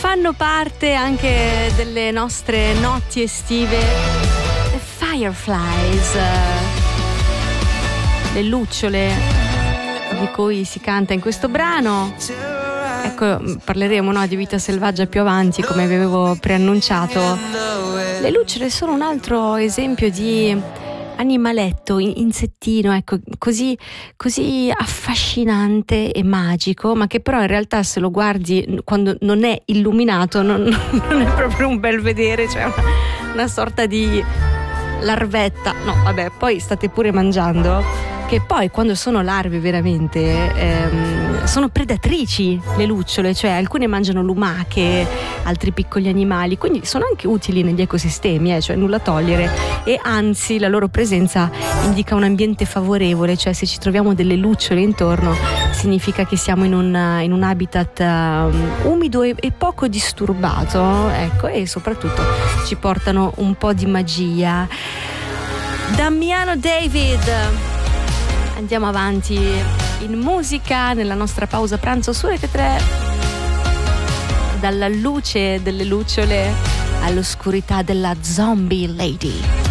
fanno parte anche delle nostre notti estive. The Fireflies, le lucciole di cui si canta in questo brano. Ecco, parleremo, no, di vita selvaggia più avanti, come vi avevo preannunciato. Le lucciole sono un altro esempio di animaletto, insettino, ecco, così affascinante e magico, ma che però in realtà, se lo guardi quando non è illuminato, non è proprio un bel vedere, cioè una sorta di larvetta. No, vabbè, poi state pure mangiando, che poi quando sono larve veramente sono predatrici le lucciole, cioè alcune mangiano lumache, altri piccoli animali, quindi sono anche utili negli ecosistemi, cioè nulla togliere, e anzi la loro presenza indica un ambiente favorevole, cioè se ci troviamo delle lucciole intorno significa che siamo in un habitat umido e poco disturbato, ecco, e soprattutto ci portano un po' di magia. Damiano David. Andiamo avanti in musica nella nostra pausa pranzo su Rete 3, dalla luce delle lucciole all'oscurità della Zombie Lady.